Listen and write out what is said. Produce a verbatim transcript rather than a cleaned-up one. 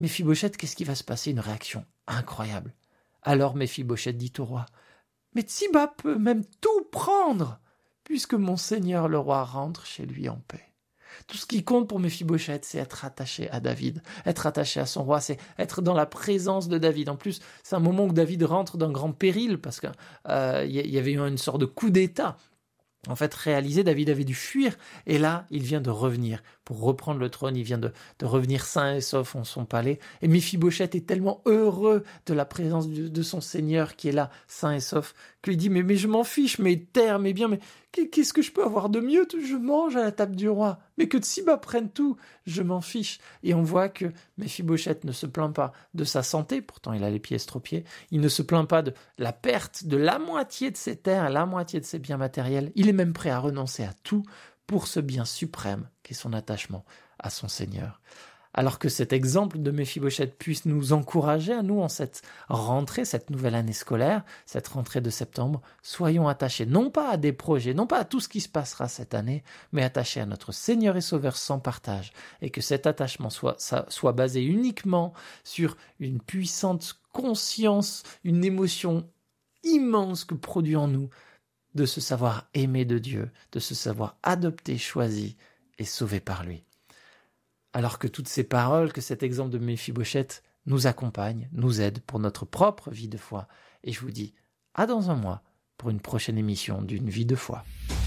Méphibosheth, qu'est-ce qui va se passer? Une réaction incroyable. Alors Méphibosheth dit au roi, « Mais Tsiba peut même tout prendre, puisque mon seigneur le roi rentre chez lui en paix. » Tout ce qui compte pour Méphibosheth, c'est être attaché à David, être attaché à son roi, c'est être dans la présence de David. En plus, c'est un moment où David rentre d'un grand péril, parce qu'il euh, y avait eu une sorte de coup d'état. En fait, réalisé, David avait dû fuir, et là, il vient de revenir pour reprendre le trône, il vient de, de revenir sain et sauf en son palais, et Méphibosheth est tellement heureux de la présence de, de son Seigneur qui est là, sain et sauf, qu'il dit, mais, mais je m'en fiche, mes terres, mes biens, mais qu'est-ce que je peux avoir de mieux? Je mange à la table du roi, mais que Tsiba prenne tout, je m'en fiche. Et on voit que Méphibosheth ne se plaint pas de sa santé, pourtant il a les pieds estropiés, il ne se plaint pas de la perte de la moitié de ses terres, la moitié de ses biens matériels, il est même prêt à renoncer à tout pour ce bien suprême qu'est son attachement à son Seigneur. Alors que cet exemple de Méphibosheth puisse nous encourager à nous en cette rentrée, cette nouvelle année scolaire, cette rentrée de septembre, soyons attachés non pas à des projets, non pas à tout ce qui se passera cette année, mais attachés à notre Seigneur et Sauveur sans partage, et que cet attachement soit, ça, soit basé uniquement sur une puissante conscience, une émotion immense que produit en nous de se savoir aimé de Dieu, de se savoir adopté, choisi et sauvé par lui. Alors que toutes ces paroles, que cet exemple de Méphibosheth nous accompagnent, nous aident pour notre propre vie de foi. Et je vous dis à dans un mois pour une prochaine émission d'une vie de foi.